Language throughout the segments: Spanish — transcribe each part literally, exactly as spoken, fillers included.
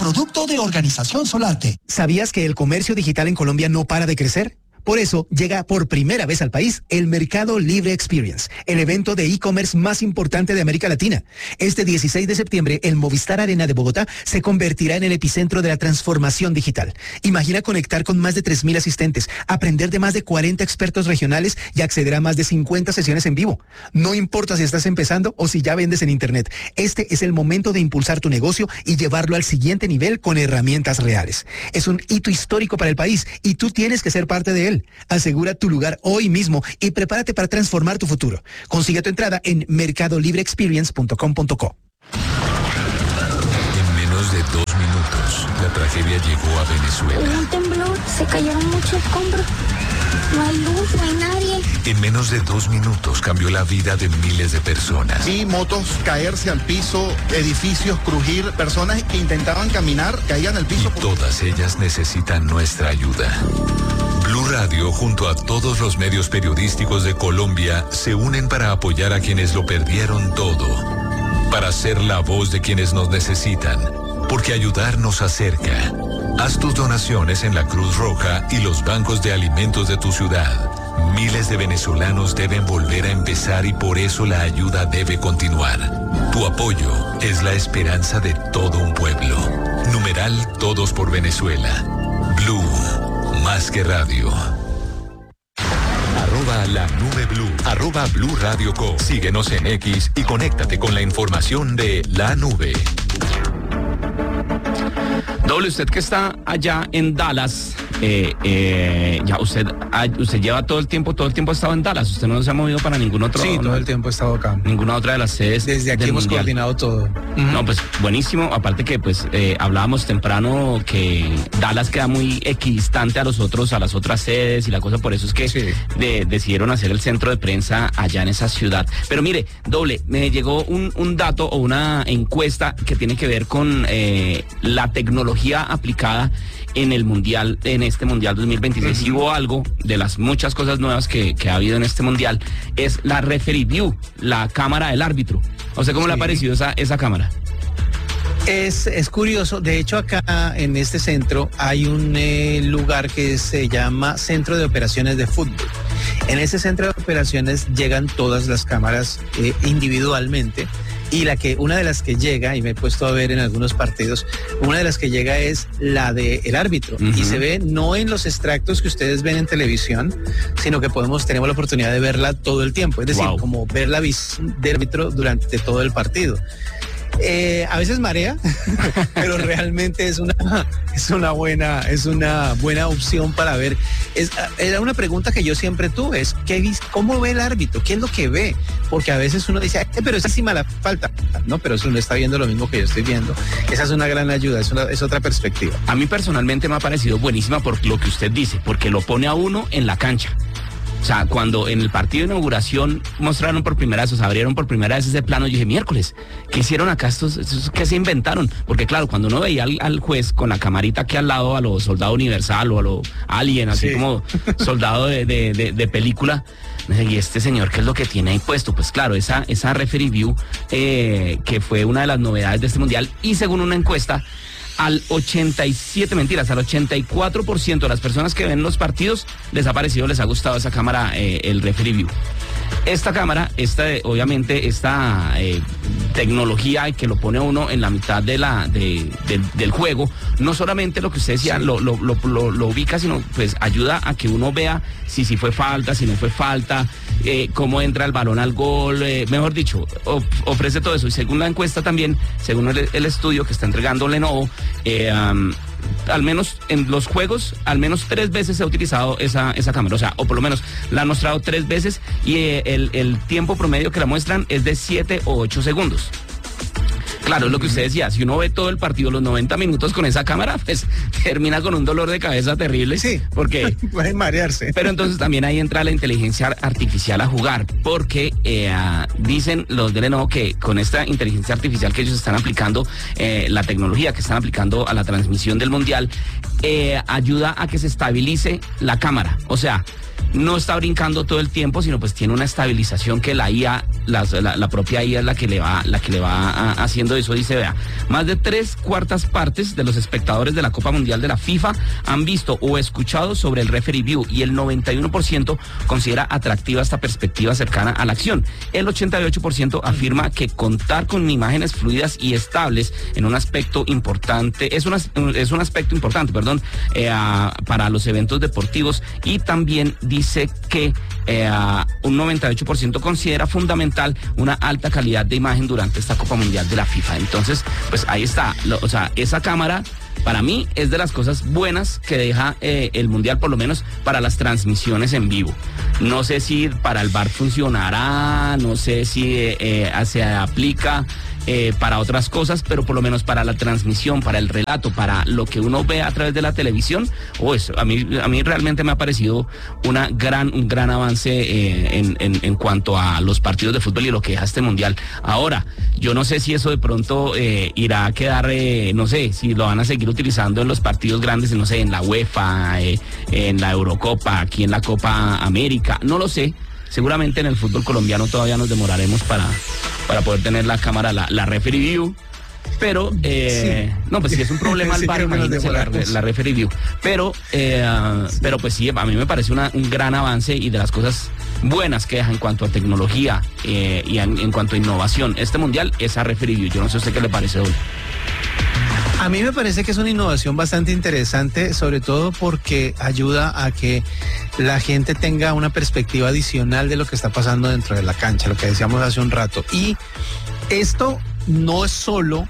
producto de Organización Solarte. ¿Sabías que el comercio digital en Colombia no para de crecer? Por eso llega por primera vez al país el Mercado Libre Experience, el evento de e-commerce más importante de América Latina. Este dieciséis de septiembre, el Movistar Arena de Bogotá se convertirá en el epicentro de la transformación digital. Imagina conectar con más de tres mil asistentes, aprender de más de cuarenta expertos regionales y acceder a más de cincuenta sesiones en vivo. No importa si estás empezando o si ya vendes en Internet, este es el momento de impulsar tu negocio y llevarlo al siguiente nivel con herramientas reales. Es un hito histórico para el país y tú tienes que ser parte de él. Asegura tu lugar hoy mismo y prepárate para transformar tu futuro. Consigue tu entrada en mercado libre experience punto com punto co. En menos de dos minutos, la tragedia llegó a Venezuela. Hubo un temblor, se cayeron muchos escombros. No hay luz, no hay nadie. En menos de dos minutos cambió la vida de miles de personas. Y motos caerse al piso, edificios crujir, personas que intentaban caminar caían al piso. Y todas ellas necesitan nuestra ayuda. Blue Radio, junto a todos los medios periodísticos de Colombia, se unen para apoyar a quienes lo perdieron todo. Para ser la voz de quienes nos necesitan. Porque ayudar nos acerca. Haz tus donaciones en la Cruz Roja y los bancos de alimentos de tu ciudad. Miles de venezolanos deben volver a empezar y por eso la ayuda debe continuar. Tu apoyo es la esperanza de todo un pueblo. Numeral Todos por Venezuela. Blue, más que radio. Arroba la nube Blue, arroba Blue Radio Co. Síguenos en X y conéctate con la información de la nube. Doble, usted que está allá en Dallas, eh, eh, ya usted, usted lleva todo el tiempo, todo el tiempo ha estado en Dallas, usted no se ha movido para ningún otro. Sí, no, todo el tiempo he estado acá. Ninguna otra de las sedes. Desde aquí hemos mundial. Coordinado todo. Uh-huh. No, pues buenísimo, aparte que pues eh, hablábamos temprano que Dallas queda muy equidistante a los otros, a las otras sedes y la cosa, por eso es que sí. de, decidieron hacer el centro de prensa allá en esa ciudad. Pero mire, Doble, me llegó un, un dato o una encuesta que tiene que ver con eh, la tecnología aplicada en el mundial, en este mundial dos mil veintiséis. Uh-huh. Y hubo algo de las muchas cosas nuevas que, que ha habido en este mundial, es la referee view, la cámara del árbitro. O sea, ¿cómo sí. le ha parecido esa, esa cámara? Es, es curioso, de hecho acá en este centro hay un eh, lugar que se llama Centro de Operaciones de Fútbol. En ese centro de operaciones llegan todas las cámaras eh, individualmente. Y la que, una de las que llega, y me he puesto a ver en algunos partidos, una de las que llega es la del árbitro. Uh-huh. Y se ve no en los extractos que ustedes ven en televisión, sino que podemos, tenemos la oportunidad de verla todo el tiempo. Es decir, wow. como ver la visión del árbitro durante todo el partido. Eh, a veces marea, pero realmente es una es una buena es una buena opción para ver. Es, era una pregunta que yo siempre tuve, es ¿qué, cómo ve el árbitro? ¿Qué es lo que ve? Porque a veces uno dice, eh, pero es encima la falta, no, pero eso no está viendo lo mismo que yo estoy viendo. Esa es una gran ayuda, es, una, es otra perspectiva. A mí personalmente me ha parecido buenísima por lo que usted dice, porque lo pone a uno en la cancha. O sea, cuando en el partido de inauguración mostraron por primera vez, o sea, abrieron por primera vez ese plano, yo dije, miércoles, ¿qué hicieron acá estos? estos ¿Qué se inventaron? Porque claro, cuando uno veía al, al juez con la camarita aquí al lado, a lo Soldado Universal o a lo Alien, así sí. como soldado de, de, de, de película, me dije, ¿y este señor qué es lo que tiene ahí puesto? Pues claro, esa, esa referee view, eh, que fue una de las novedades de este mundial, y según una encuesta, al ochenta y siete, mentiras, al ochenta y cuatro por ciento de las personas que ven los partidos les ha parecido, les ha gustado esa cámara, eh, el referee view. Esta cámara, esta, obviamente, esta eh, tecnología que lo pone a uno en la mitad de la, de, de, del juego, no solamente lo que usted decía, sí. lo, lo, lo, lo, lo ubica, sino pues ayuda a que uno vea si, si fue falta, si no fue falta, eh, cómo entra el balón al gol, eh, mejor dicho, of, ofrece todo eso. Y según la encuesta también, según el, el estudio que está entregando Lenovo, eh, um, al menos en los juegos, al menos tres veces se ha utilizado esa, esa cámara, o sea, o por lo menos la han mostrado tres veces y eh, el, el tiempo promedio que la muestran es de siete o ocho segundos. Claro, es lo que usted decía, si uno ve todo el partido, los noventa minutos con esa cámara, pues termina con un dolor de cabeza terrible. Sí, porque puede marearse. Pero entonces también ahí entra la inteligencia artificial a jugar, porque eh, dicen los de Lenovo que con esta inteligencia artificial que ellos están aplicando, eh, la tecnología que están aplicando a la transmisión del Mundial, eh, ayuda a que se estabilice la cámara. O sea, no está brincando todo el tiempo, sino pues tiene una estabilización que la I A las, la, la propia I A es la que le va, la que le va a, haciendo eso. Dice, vea, más de tres cuartas partes de los espectadores de la Copa Mundial de la FIFA han visto o escuchado sobre el Referee View y el noventa y uno por ciento considera atractiva esta perspectiva cercana a la acción. El ochenta y ocho por ciento afirma que contar con imágenes fluidas y estables en un aspecto importante, es, una, es un aspecto importante, perdón, eh, para los eventos deportivos, y también dice que eh, un noventa y ocho por ciento considera fundamental una alta calidad de imagen durante esta Copa Mundial de la FIFA. Entonces, pues ahí está, lo, o sea, esa cámara para mí es de las cosas buenas que deja eh, el Mundial, por lo menos para las transmisiones en vivo. No sé si para el V A R funcionará, no sé si eh, se aplica eh, para otras cosas, pero por lo menos para la transmisión, para el relato, para lo que uno ve a través de la televisión, o oh, eso, a mí, a mí realmente me ha parecido una gran, un gran avance eh, en, en, en cuanto a los partidos de fútbol y lo que deja este Mundial. Ahora, yo no sé si eso de pronto eh, irá a quedar, eh, no sé, si lo van a seguir utilizando en los partidos grandes, no sé, en la UEFA, eh, en la Eurocopa, aquí en la Copa América, no lo sé. Seguramente en el fútbol colombiano todavía nos demoraremos para, para poder tener la cámara, la, la Referee View. Pero, eh, sí. no, pues si es un problema al sí, V A R, imagínense la, la Referee View. Pero, eh, sí. pero pues sí, a mí me parece una, un gran avance y de las cosas buenas que deja en cuanto a tecnología eh, y en, en cuanto a innovación este Mundial, esa Referee View. Yo no sé a usted qué le parece hoy. A mí me parece que es una innovación bastante interesante, sobre todo porque ayuda a que la gente tenga una perspectiva adicional de lo que está pasando dentro de la cancha, lo que decíamos hace un rato. Y esto no es solo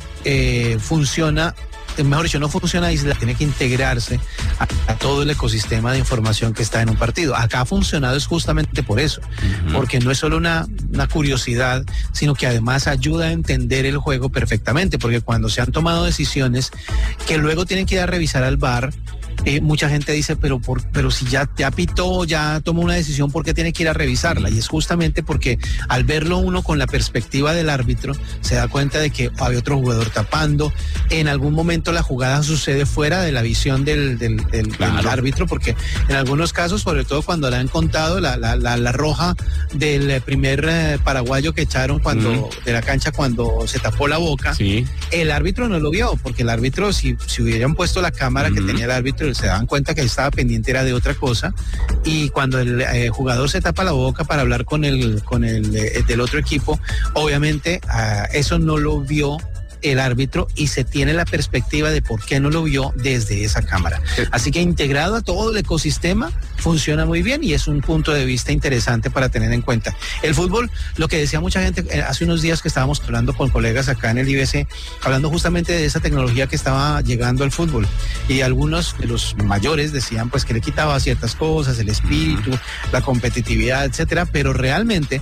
eh, funciona, mejor dicho, no funciona aislado, tiene que integrarse a, a todo el ecosistema de información que está en un partido. Acá ha funcionado es justamente por eso, uh-huh. porque no es solo una, una curiosidad, sino que además ayuda a entender el juego perfectamente, porque cuando se han tomado decisiones que luego tienen que ir a revisar al V A R, Eh, mucha gente dice, pero por, pero si ya, ya pitó, ya tomó una decisión, ¿por qué tiene que ir a revisarla? Y es justamente porque al verlo uno con la perspectiva del árbitro, se da cuenta de que había otro jugador tapando. En algún momento la jugada sucede fuera de la visión del, del, del, claro. del árbitro, porque en algunos casos, sobre todo cuando le han contado la, la, la, la roja del primer eh, paraguayo que echaron cuando mm. de la cancha cuando se tapó la boca, sí. el árbitro no lo vio, porque el árbitro, si, si hubieran puesto la cámara mm. que tenía el árbitro, se dan cuenta que estaba pendiente era de otra cosa, y cuando el eh, jugador se tapa la boca para hablar con el con el eh, del otro equipo, obviamente uh, eso no lo vio el árbitro y se tiene la perspectiva de por qué no lo vio desde esa cámara. Así que integrado a todo el ecosistema funciona muy bien y es un punto de vista interesante para tener en cuenta. El fútbol, lo que decía mucha gente hace unos días que estábamos hablando con colegas acá en el I B C, hablando justamente de esa tecnología que estaba llegando al fútbol, y algunos de los mayores decían pues que le quitaba ciertas cosas, el espíritu, la competitividad, etcétera, pero realmente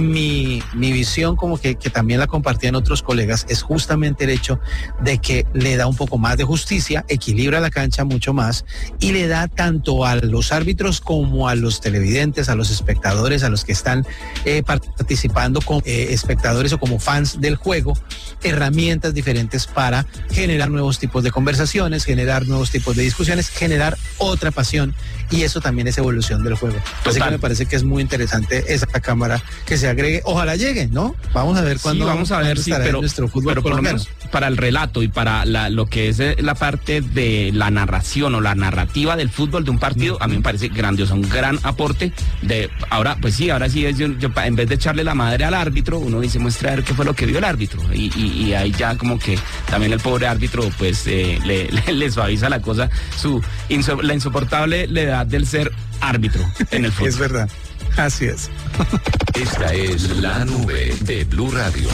mi, mi visión, como que, que también la compartían otros colegas, es justamente el hecho de que le da un poco más de justicia, equilibra la cancha mucho más y le da tanto a los árbitros como a los televidentes, a los espectadores, a los que están eh, participando como eh, espectadores o como fans del juego, herramientas diferentes para generar nuevos tipos de conversaciones, generar nuevos tipos de discusiones, generar otra pasión, y eso también es evolución del juego. Total. Así que me parece que es muy interesante esa cámara que se agregue, ojalá llegue, ¿no? Vamos a ver cuándo, sí, vamos a ver, sí, pero, nuestro fútbol pero por lo menos para el relato y para la, lo que es la parte de la narración o la narrativa del fútbol de un partido, a mí me parece grandioso, un gran aporte de, ahora, pues sí, ahora sí, es, yo, yo, en vez de echarle la madre al árbitro, uno dice, muestra a ver qué fue lo que vio el árbitro, y, y, y ahí ya como que también el pobre árbitro, pues eh, le, le, le suaviza la cosa, su inso, la insoportable edad del ser árbitro en el fútbol. Es verdad, así es. Esta es la nube de Blue Radio.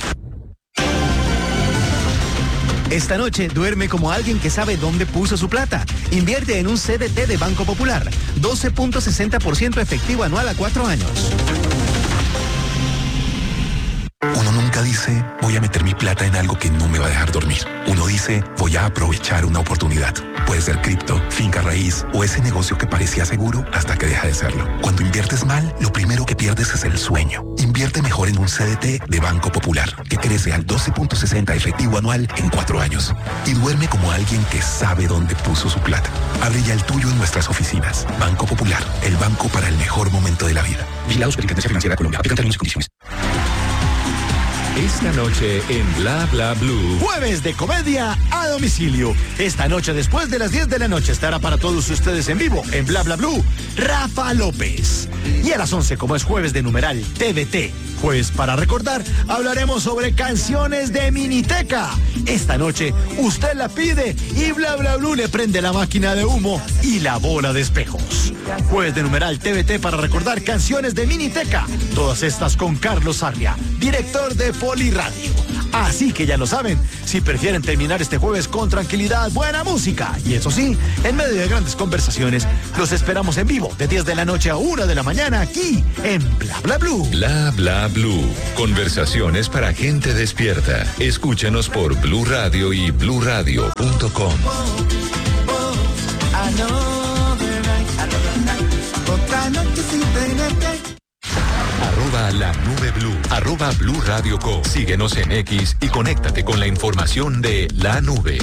Esta noche duerme como alguien que sabe dónde puso su plata. Invierte en un C D T de Banco Popular. doce punto sesenta por ciento efectivo anual a cuatro años. Uno nunca dice, voy a meter mi plata en algo que no me va a dejar dormir. Uno dice, voy a aprovechar una oportunidad. Puede ser cripto, finca raíz o ese negocio que parecía seguro hasta que deja de serlo. Cuando inviertes mal, lo primero que pierdes es el sueño. Invierte mejor en un C D T de Banco Popular, que crece al doce punto sesenta efectivo anual en cuatro años. Y duerme como alguien que sabe dónde puso su plata. Abre ya el tuyo en nuestras oficinas. Banco Popular, el banco para el mejor momento de la vida. Vigilado Superintendencia Financiera de Colombia. Aplican términos y condiciones. Esta noche en Bla Bla Blue. Jueves de comedia a domicilio. Esta noche después de las diez de la noche estará para todos ustedes en vivo en Bla Bla Blue Rafa López. Y a las once, como es jueves de numeral T V T, jueves para recordar, hablaremos sobre canciones de Miniteca. Esta noche usted la pide y Bla Bla Blue le prende la máquina de humo y la bola de espejos. Jueves de numeral T V T para recordar canciones de Miniteca. Todas estas con Carlos Sarria, director de Poliradio. Así que ya lo saben, si prefieren terminar este jueves con tranquilidad, buena música y eso sí, en medio de grandes conversaciones, los esperamos en vivo de diez de la noche a una de la mañana aquí en Bla Bla Blue. Bla Bla Blue. Conversaciones para gente despierta. Escúchanos por Blue Radio y blue radio punto com. Arroba la nube blue, arroba Blue Radio Co. Síguenos en X y conéctate con la información de la nube.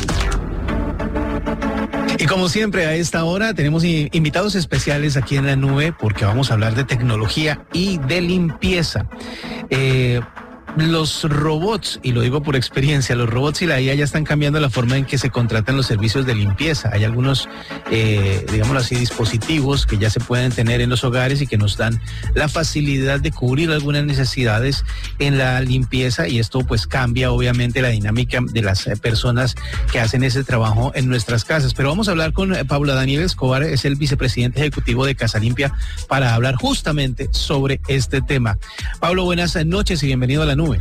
Y como siempre a esta hora tenemos invitados especiales aquí en la nube porque vamos a hablar de tecnología y de limpieza. Eh, Los robots, y lo digo por experiencia, los robots y la I A ya están cambiando la forma en que se contratan los servicios de limpieza. Hay algunos, eh, digámoslo así, dispositivos que ya se pueden tener en los hogares y que nos dan la facilidad de cubrir algunas necesidades en la limpieza y esto pues cambia obviamente la dinámica de las personas que hacen ese trabajo en nuestras casas. Pero vamos a hablar con Pablo Daniel Escobar, es el vicepresidente ejecutivo de Casa Limpia, para hablar justamente sobre este tema. Pablo, buenas noches y bienvenido a la nube.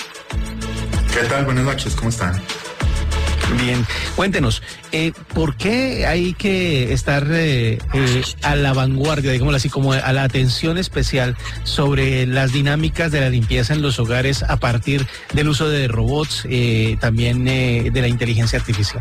¿Qué tal? Buenas noches, ¿cómo están? Bien, cuéntenos, eh, ¿por qué hay que estar eh, eh, a la vanguardia, digámoslo así, como a la atención especial sobre las dinámicas de la limpieza en los hogares a partir del uso de robots, eh, también eh, de la inteligencia artificial?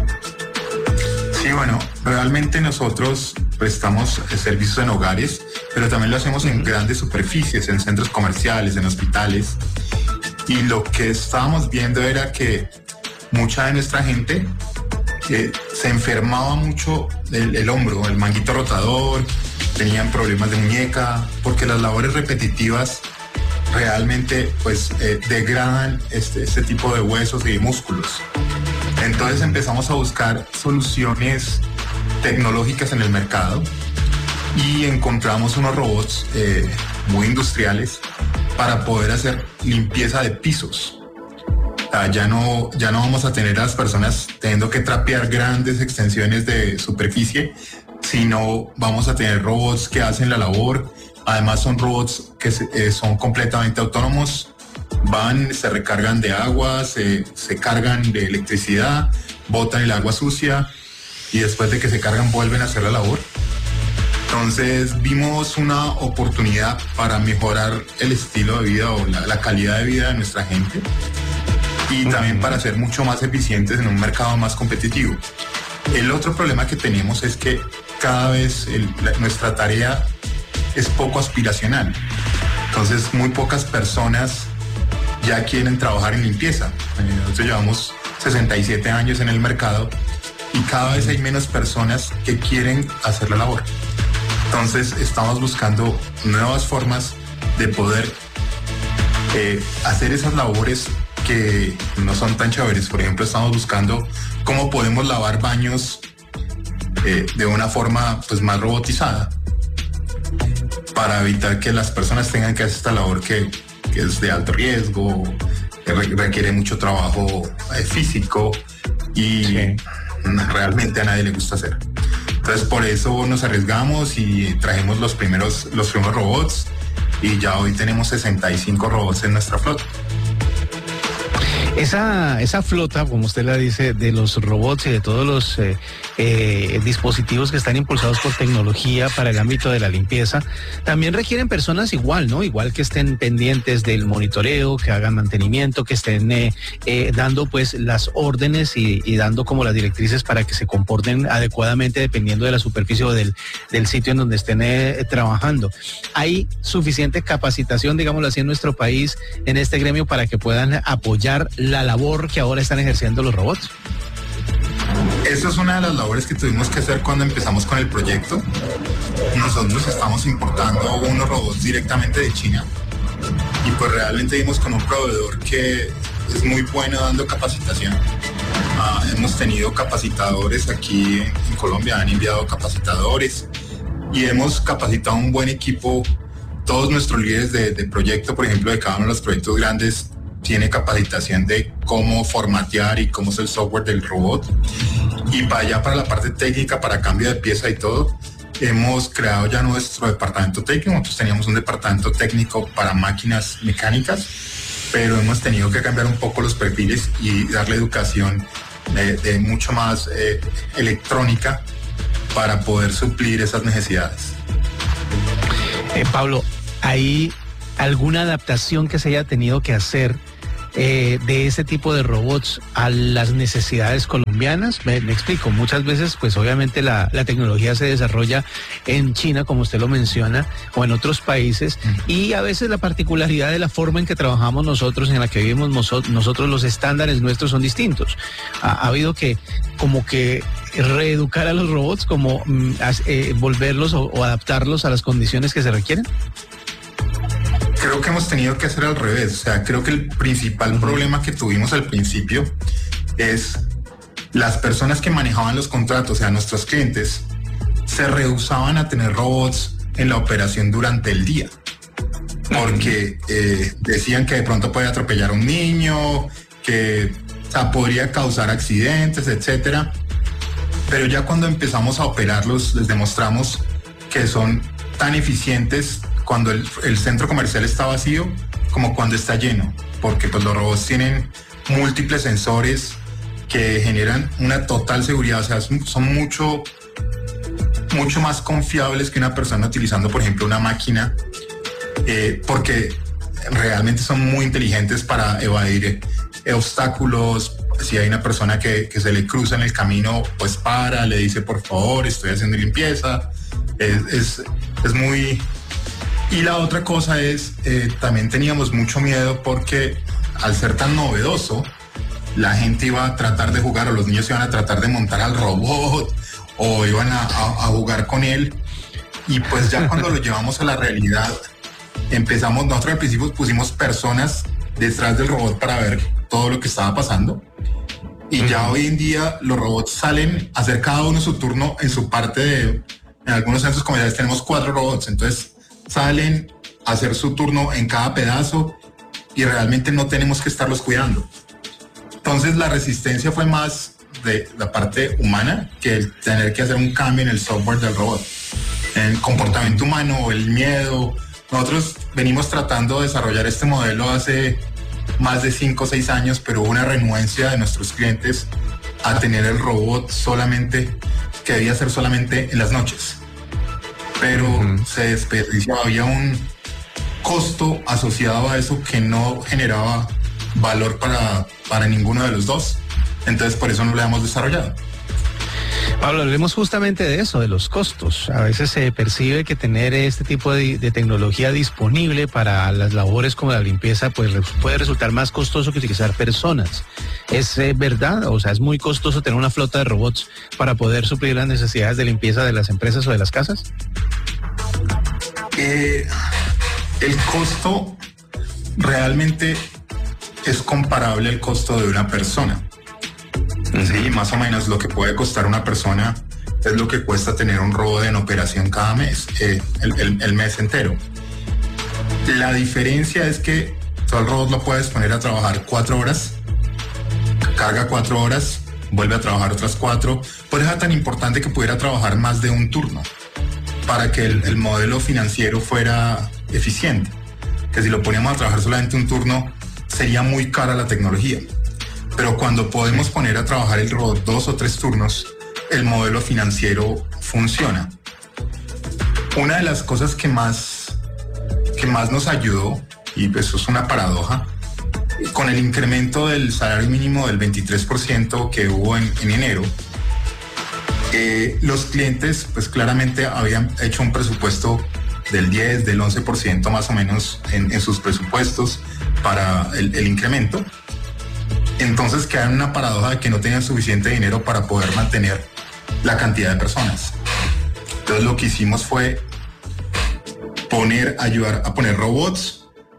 Sí, bueno, realmente nosotros prestamos servicios en hogares, pero también lo hacemos en grandes superficies, en centros comerciales, en hospitales. Y lo que estábamos viendo era que mucha de nuestra gente eh, se enfermaba mucho el, el hombro, el manguito rotador, tenían problemas de muñeca, porque las labores repetitivas realmente pues eh, degradan este, este tipo de huesos y músculos. Entonces empezamos a buscar soluciones tecnológicas en el mercado y encontramos unos robots eh, muy industriales para poder hacer limpieza de pisos. O sea, ya no, ya no vamos a tener a las personas teniendo que trapear grandes extensiones de superficie, sino vamos a tener robots que hacen la labor. Además son robots que se, eh, son completamente autónomos, van, se recargan de agua, se, se cargan de electricidad, botan el agua sucia y después de que se cargan vuelven a hacer la labor. Entonces vimos una oportunidad para mejorar el estilo de vida o la, la calidad de vida de nuestra gente y también para ser mucho más eficientes en un mercado más competitivo. El otro problema que tenemos es que cada vez el, la, nuestra tarea es poco aspiracional. Entonces muy pocas personas ya quieren trabajar en limpieza. Nosotros llevamos sesenta y siete años en el mercado y cada vez hay menos personas que quieren hacer la labor. Entonces estamos buscando nuevas formas de poder eh, hacer esas labores que no son tan chéveres. Por ejemplo, estamos buscando cómo podemos lavar baños eh, de una forma pues más robotizada para evitar que las personas tengan que hacer esta labor que, que es de alto riesgo, que requiere mucho trabajo eh, físico y sí. Realmente a nadie le gusta hacer. Entonces por eso nos arriesgamos y trajimos los primeros, los primeros robots y ya hoy tenemos sesenta y cinco robots en nuestra flota. Esa, esa flota, como usted la dice, de los robots y de todos los eh, eh, dispositivos que están impulsados por tecnología para el ámbito de la limpieza, también requieren personas igual, ¿no? Igual que estén pendientes del monitoreo, que hagan mantenimiento, que estén eh, eh, dando pues las órdenes y, y dando como las directrices para que se comporten adecuadamente dependiendo de la superficie o del, del sitio en donde estén eh, trabajando. ¿Hay suficiente capacitación, digámoslo así, en nuestro país, en este gremio, para que puedan apoyar la labor que ahora están ejerciendo los robots? Esa es una de las labores que tuvimos que hacer cuando empezamos con el proyecto. Nosotros estamos importando unos robots directamente de China y pues realmente dimos con un proveedor que es muy bueno dando capacitación. Uh, hemos tenido capacitadores aquí en, en Colombia, han enviado capacitadores y hemos capacitado un buen equipo. Todos nuestros líderes de, de proyecto, por ejemplo, de cada uno de los proyectos grandes, tiene capacitación de cómo formatear y cómo es el software del robot. Y para allá, para la parte técnica, para cambio de pieza y todo, hemos creado ya nuestro departamento técnico. Nosotros teníamos un departamento técnico para máquinas mecánicas, pero hemos tenido que cambiar un poco los perfiles y darle educación de, de mucho más eh, electrónica para poder suplir esas necesidades. Eh, Pablo, ¿hay alguna adaptación que se haya tenido que hacer eh, de ese tipo de robots a las necesidades colombianas? Me, me explico, muchas veces pues obviamente la, la tecnología se desarrolla en China, como usted lo menciona, o en otros países, y a veces la particularidad de la forma en que trabajamos nosotros, en la que vivimos nosotros, nosotros los estándares nuestros son distintos. Ha, ha habido que como que reeducar a los robots, como mm, eh, volverlos o, o adaptarlos a las condiciones que se requieren. Creo que hemos tenido que hacer al revés. O sea, creo que el principal problema que tuvimos al principio es las personas que manejaban los contratos, o sea, nuestros clientes, se rehusaban a tener robots en la operación durante el día. Porque eh, decían que de pronto podía atropellar a un niño, que o sea, podría causar accidentes, etcétera. Pero ya cuando empezamos a operarlos, les demostramos que son tan eficientes cuando el, el centro comercial está vacío como cuando está lleno, porque pues los robots tienen múltiples sensores que generan una total seguridad, o sea, son mucho, mucho más confiables que una persona utilizando, por ejemplo, una máquina, eh, porque realmente son muy inteligentes para evadir eh, obstáculos. Si hay una persona que, que se le cruza en el camino, pues para, le dice por favor, estoy haciendo limpieza. Es, es, es muy... Y la otra cosa es, eh, también teníamos mucho miedo porque al ser tan novedoso, la gente iba a tratar de jugar, o los niños iban a tratar de montar al robot, o iban a, a, a jugar con él. Y pues ya cuando lo llevamos a la realidad, empezamos, nosotros al principio pusimos personas detrás del robot para ver todo lo que estaba pasando. Y uh-huh. ya hoy en día los robots salen a hacer cada uno su turno en su parte de... En algunos centros comerciales tenemos cuatro robots, entonces salen a hacer su turno en cada pedazo y realmente no tenemos que estarlos cuidando. Entonces la resistencia fue más de la parte humana que el tener que hacer un cambio en el software del robot. En el comportamiento humano, el miedo. Nosotros venimos tratando de desarrollar este modelo hace más de cinco o seis años, pero hubo una renuencia de nuestros clientes a tener el robot solamente, que debía ser solamente en las noches. Pero uh-huh. se desperdiciaba, había un costo asociado a eso que no generaba valor para, para ninguno de los dos. Entonces por eso no lo hemos desarrollado. Pablo, hablemos justamente de eso, de los costos. A veces se percibe que tener este tipo de, de tecnología disponible para las labores como la limpieza pues puede resultar más costoso que utilizar personas. ¿Es eh, verdad? O sea, ¿es muy costoso tener una flota de robots para poder suplir las necesidades de limpieza de las empresas o de las casas? Eh, el costo realmente es comparable al costo de una persona. Sí, más o menos lo que puede costar una persona es lo que cuesta tener un robot en operación cada mes, eh, el, el, el mes entero. La diferencia es que todo el robot lo puedes poner a trabajar cuatro horas, carga cuatro horas, vuelve a trabajar otras cuatro. Por eso es tan importante que pudiera trabajar más de un turno para que el, el modelo financiero fuera eficiente. Que si lo poníamos a trabajar solamente un turno, sería muy cara la tecnología. Pero cuando podemos poner a trabajar el robot dos o tres turnos, el modelo financiero funciona. Una de las cosas que más, que más nos ayudó, y eso es una paradoja, con el incremento del salario mínimo del veintitrés por ciento que hubo en, en enero, eh, los clientes pues claramente habían hecho un presupuesto del diez, del once por ciento más o menos en, en sus presupuestos para el, el incremento. Entonces quedaron en una paradoja de que no tenían suficiente dinero para poder mantener la cantidad de personas. Entonces lo que hicimos fue poner, ayudar a poner robots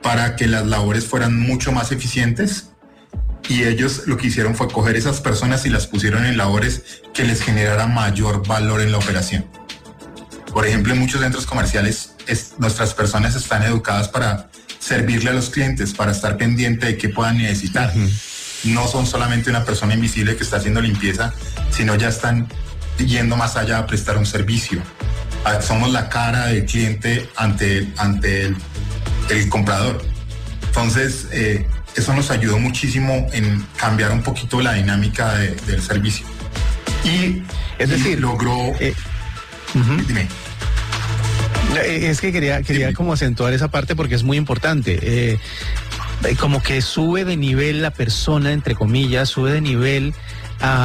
para que las labores fueran mucho más eficientes, y ellos lo que hicieron fue coger esas personas y las pusieron en labores que les generara mayor valor en la operación. Por ejemplo, en muchos centros comerciales es, nuestras personas están educadas para servirle a los clientes, para estar pendiente de qué puedan necesitar. Uh-huh. No son solamente una persona invisible que está haciendo limpieza, sino ya están yendo más allá a prestar un servicio. Somos la cara del cliente ante, ante el, el comprador. Entonces, eh, eso nos ayudó muchísimo en cambiar un poquito la dinámica de, del servicio. Y, es decir, y logró... Eh, uh-huh. Dime. Es que quería, quería como acentuar esa parte porque es muy importante. Eh, como que sube de nivel la persona, entre comillas, sube de nivel a